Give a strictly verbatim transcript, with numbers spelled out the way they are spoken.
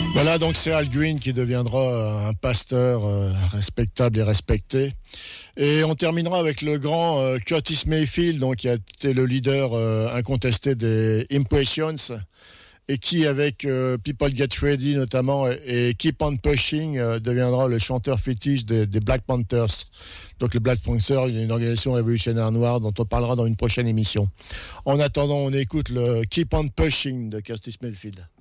Voilà, donc c'est Al Green qui deviendra un pasteur euh, respectable et respecté. Et on terminera avec le grand euh, Curtis Mayfield, donc, qui a été le leader euh, incontesté des Impressions, et qui, avec euh, People Get Ready notamment, et, et Keep on Pushing, euh, deviendra le chanteur fétiche des, des Black Panthers. Donc les Black Panthers, il y a une organisation révolutionnaire noire dont on parlera dans une prochaine émission. En attendant, on écoute le Keep on Pushing de Curtis Mayfield.